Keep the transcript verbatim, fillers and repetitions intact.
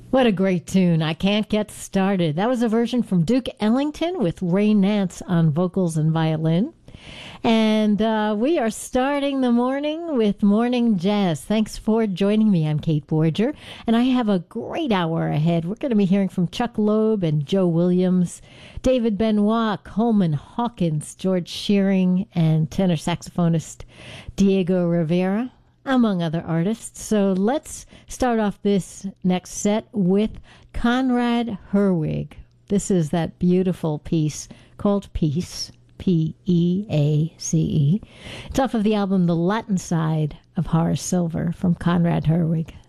What a great tune. I Can't Get Started. That was a version from Duke Ellington with Ray Nance on vocals and violin. And uh, we are starting the morning with Morning Jazz. Thanks for joining me. I'm Kate Borger, and I have a great hour ahead. We're going to be hearing from Chuck Loeb and Joe Williams, David Benoit, Coleman Hawkins, George Shearing, and tenor saxophonist Diego Rivera, among other artists. So let's start off this next set with Conrad Herwig. This is that beautiful piece called Peace, P E A C E. It's off of the album The Latin Side of Horace Silver from Conrad Herwig.